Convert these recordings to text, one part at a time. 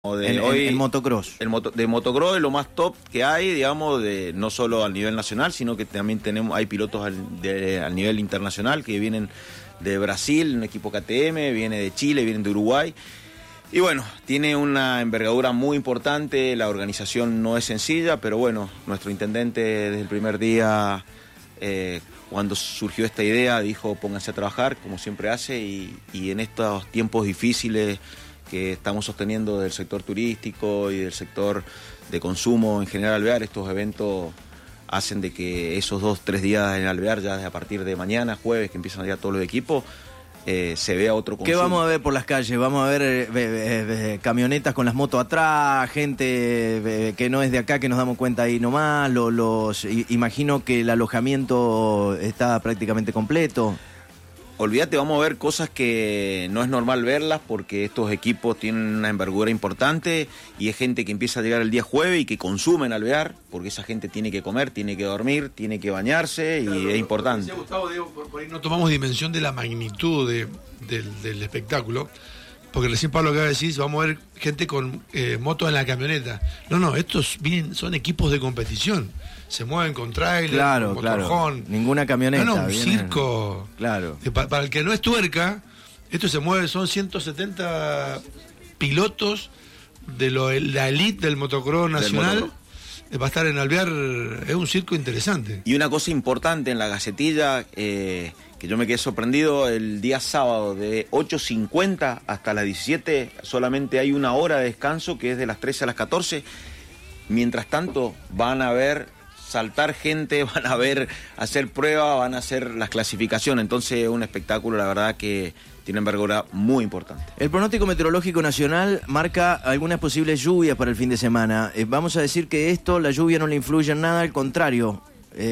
En motocross. De motocross es lo más top que hay, digamos, no solo a nivel nacional, sino que también hay pilotos al nivel internacional que vienen de Brasil, un equipo KTM, viene de Chile, vienen de Uruguay. Y bueno, tiene una envergadura muy importante, la organización no es sencilla, pero bueno, nuestro intendente desde el primer día, cuando surgió esta idea, dijo pónganse a trabajar, como siempre hace, y en estos tiempos difíciles que estamos sosteniendo del sector turístico y del sector de consumo en general Alvear, estos eventos hacen de que esos 2-3 días en Alvear, ya desde a partir de mañana, jueves, que empiezan a llegar todos los equipos, se vea otro consumo. ¿Qué vamos a ver por las calles? Vamos a ver camionetas con las motos atrás, gente que no es de acá, que nos damos cuenta ahí nomás, imagino que el alojamiento está prácticamente completo. Olvídate, vamos a ver cosas que no es normal verlas porque estos equipos tienen una envergadura importante y es gente que empieza a llegar el día jueves y que consume en Alvear, porque esa gente tiene que comer, tiene que dormir, tiene que bañarse, claro, y es importante. Decía Gustavo, por ahí no tomamos dimensión de la magnitud del espectáculo, porque recién Pablo acaba de decir, vamos a ver gente con motos en la camioneta. No, estos son equipos de competición. Se mueven con trailer, claro, con motorjón. Claro. Ninguna camioneta. Un circo. Claro. Para el que no es tuerca, esto se mueve, son 170 pilotos de la elite del motocross nacional. Va a estar en Alvear, es un circo interesante. Y una cosa importante en la Gacetilla, que yo me quedé sorprendido, el día sábado de 8:50 hasta las 17, solamente hay una hora de descanso, que es de las 13 a las 14. Mientras tanto, van a ver saltar gente, van a ver hacer pruebas, van a hacer las clasificaciones. Entonces es un espectáculo, la verdad, que tiene envergadura muy importante. El pronóstico meteorológico nacional marca algunas posibles lluvias para el fin de semana. Vamos a decir que la lluvia no le influye en nada, al contrario.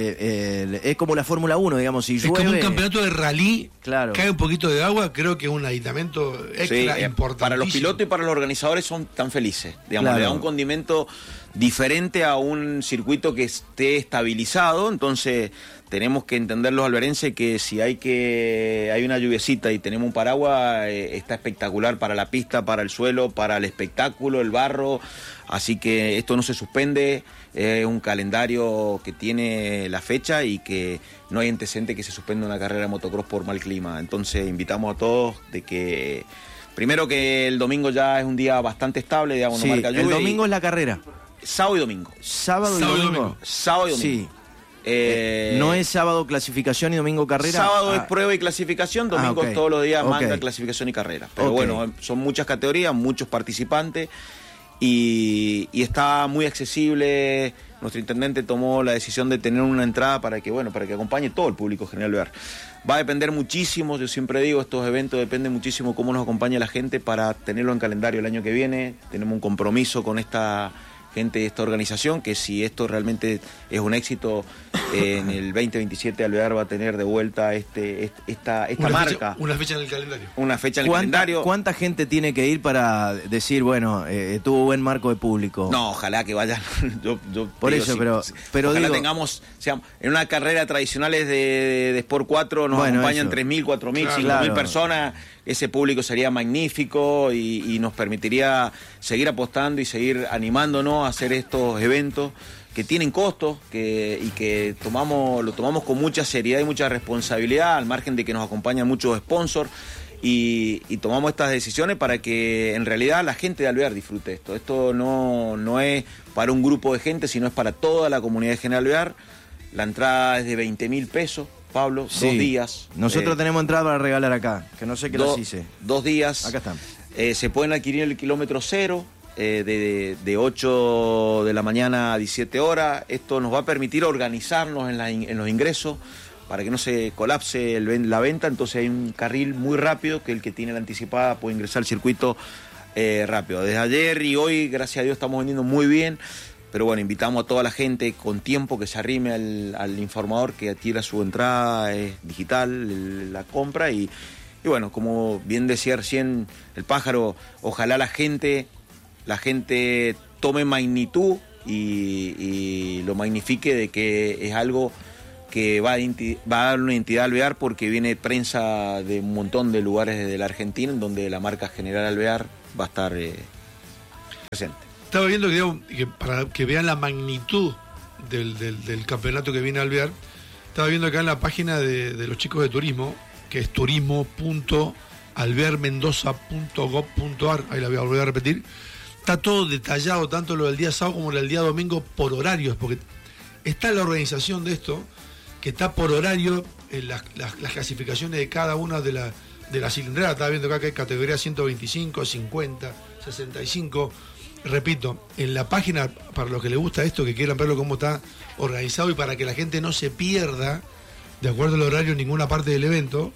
Es como la Fórmula 1, digamos, si llueve... Es como un campeonato de rally, claro. Cae un poquito de agua, creo que es un aditamento extra importante. Para los pilotos y para los organizadores son tan felices, digamos, claro. Le da un condimento diferente a un circuito que esté estabilizado, entonces tenemos que entender los alverenses que si hay una lluviecita y tenemos un paraguas, está espectacular para la pista, para el suelo, para el espectáculo, el barro, así que esto no se suspende, es un calendario que tiene la fecha y que no hay antecedente que se suspenda una carrera de motocross por mal clima, entonces invitamos a todos de que, primero que el domingo ya es un día bastante estable, digamos, sí, no marca lluvia. El domingo es la carrera. Sábado y domingo. Sábado y domingo. Sábado y domingo. Sí. No es sábado clasificación y domingo carrera. Sábado es prueba y clasificación, domingo okay. todos los días manda clasificación y carrera. Pero bueno, son muchas categorías, muchos participantes y está muy accesible. Nuestro intendente tomó la decisión de tener una entrada para que acompañe todo el público general Alvear. Va a depender muchísimo, yo siempre digo, estos eventos dependen muchísimo cómo nos acompaña la gente para tenerlo en calendario el año que viene. Tenemos un compromiso con esta gente de esta organización, que si esto realmente es un éxito, en el 2027 Alvear va a tener de vuelta esta marca. Una fecha en el calendario. Una fecha en el calendario. ¿Cuánta gente tiene que ir para decir, bueno, tuvo buen marco de público? No, ojalá que vayan. yo por digo, eso, pero ojalá digo, tengamos, en una carrera tradicionales de Sport 4 nos acompañan 3.000, 4.000, 5.000 personas. Ese público sería magnífico y nos permitiría seguir apostando y seguir animándonos a hacer estos eventos que tienen costos y que lo tomamos con mucha seriedad y mucha responsabilidad, al margen de que nos acompañan muchos sponsors y tomamos estas decisiones para que en realidad la gente de Alvear disfrute esto. Esto no es para un grupo de gente, sino es para toda la comunidad de General Alvear. La entrada es de 20.000 pesos. Pablo, sí. 2 días. Nosotros tenemos entrada para regalar acá, que no sé qué las hice. 2 días. Acá están. Se pueden adquirir el kilómetro cero, de 8 de la mañana a 17 horas. Esto nos va a permitir organizarnos en los ingresos para que no se colapse la venta. Entonces hay un carril muy rápido que el que tiene la anticipada puede ingresar al circuito rápido. Desde ayer y hoy, gracias a Dios, estamos vendiendo muy bien. Pero bueno, invitamos a toda la gente con tiempo que se arrime al informador, que adquiera su entrada digital, la compra y bueno, como bien decía recién el pájaro, ojalá la gente tome magnitud y lo magnifique de que es algo que va a dar una identidad a Alvear, porque viene prensa de un montón de lugares de la Argentina en donde la marca General Alvear va a estar presente. Estaba viendo que para que vean la magnitud del campeonato que viene a Alvear, estaba viendo acá en la página de los chicos de turismo, que es turismo.alvearmendoza.gov.ar, ahí la voy a volver a repetir. Está todo detallado, tanto lo del día sábado como lo del día domingo, por horarios, porque está la organización de esto, que está por horario, las clasificaciones de cada una de las cilindradas. Estaba viendo acá que hay categoría 125, 50, 65. Repito, en la página, para los que les gusta esto, que quieran verlo cómo está organizado y para que la gente no se pierda, de acuerdo al horario, en ninguna parte del evento,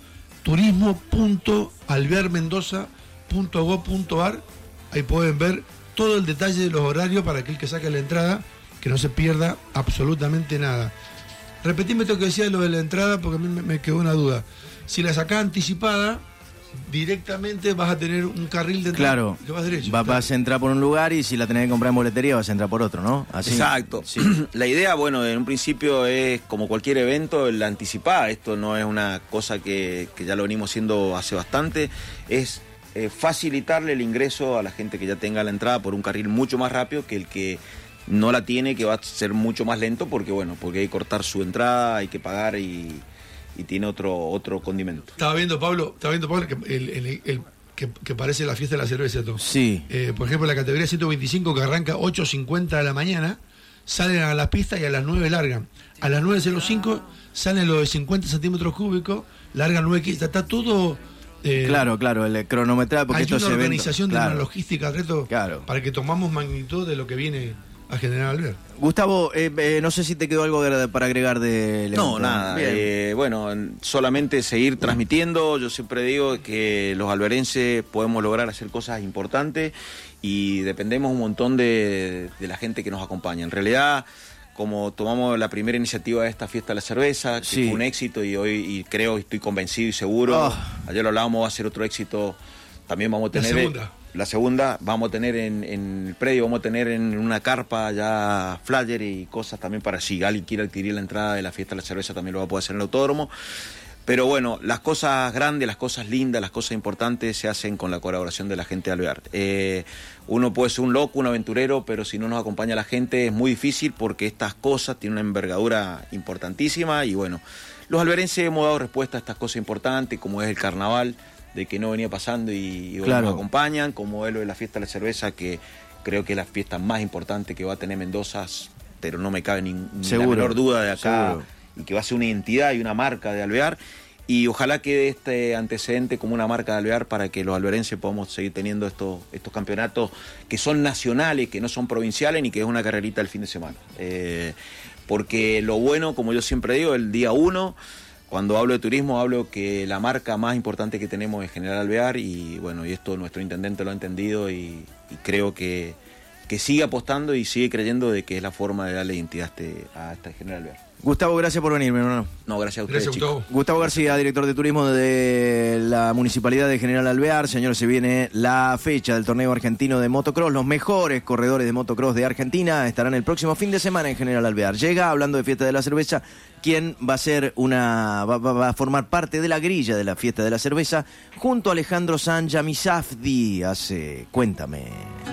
turismo.alvearmendoza.gov.ar, ahí pueden ver todo el detalle de los horarios para aquel que saque la entrada, que no se pierda absolutamente nada. Repetime esto que decía de lo de la entrada, porque a mí me quedó una duda. Si la sacás anticipada, directamente vas a tener un carril de entrada. Claro, que vas derecho. vas a entrar por un lugar y si la tenés que comprar en boletería vas a entrar por otro, ¿no? Así. Exacto. Sí. La idea, bueno, en un principio es, como cualquier evento, la anticipada. Esto no es una cosa que ya lo venimos haciendo hace bastante. Es facilitarle el ingreso a la gente que ya tenga la entrada por un carril mucho más rápido que el que no la tiene, que va a ser mucho más lento porque hay que cortar su entrada, hay que pagar y tiene otro condimento. Estaba viendo, Pablo, que parece la fiesta de la cerveza, todo. Sí. Por ejemplo, la categoría 125, que arranca 8:50 de la mañana, salen a las pistas y a las 9 largan. A las 9:05 salen los de 50 centímetros cúbicos, largan 9 kilos. Está todo... claro, el cronometrado, porque hay esto una organización de una logística, reto, claro, para que tomamos magnitud de lo que viene a generar Alvear. Gustavo, no sé si te quedó algo para agregar de evento. No, nada. Bueno, solamente seguir transmitiendo. Yo siempre digo que los alvearenses podemos lograr hacer cosas importantes y dependemos un montón de la gente que nos acompaña. En realidad, como tomamos la primera iniciativa de esta fiesta de la cerveza, que fue un éxito y hoy creo, estoy convencido y seguro, ayer lo hablábamos, va a ser otro éxito. También vamos a tener... La segunda, vamos a tener en el predio, vamos a tener en una carpa ya flyer y cosas también para si alguien quiere adquirir la entrada de la fiesta de la cerveza, también lo va a poder hacer en el autódromo. Pero bueno, las cosas grandes, las cosas lindas, las cosas importantes se hacen con la colaboración de la gente de Alvear. Uno puede ser un loco, un aventurero, pero si no nos acompaña la gente es muy difícil porque estas cosas tienen una envergadura importantísima y bueno, los alvearenses hemos dado respuesta a estas cosas importantes como es el carnaval, de que no venía pasando y hoy nos acompañan, como es lo de la fiesta de la cerveza, que creo que es la fiesta más importante que va a tener Mendoza, pero no me cabe ni la menor duda de acá, y que va a ser una identidad y una marca de Alvear, y ojalá quede este antecedente como una marca de Alvear para que los alvearenses podamos seguir teniendo estos campeonatos que son nacionales, que no son provinciales, ni que es una carrerita el fin de semana. Porque lo bueno, como yo siempre digo, el día 1... Cuando hablo de turismo, hablo que la marca más importante que tenemos es General Alvear y bueno, y esto nuestro intendente lo ha entendido y creo que sigue apostando y sigue creyendo de que es la forma de darle identidad a este General Alvear. Gustavo, gracias por venir, mi hermano. No, gracias a ustedes, chicos. Gustavo García, director de turismo de la Municipalidad de General Alvear. Señor, se viene la fecha del torneo argentino de motocross. Los mejores corredores de motocross de Argentina estarán el próximo fin de semana en General Alvear. Llega, hablando de fiesta de la cerveza, quien va a ser va a formar parte de la grilla de la fiesta de la cerveza junto a Alejandro San Yamizafdi. Cuéntame.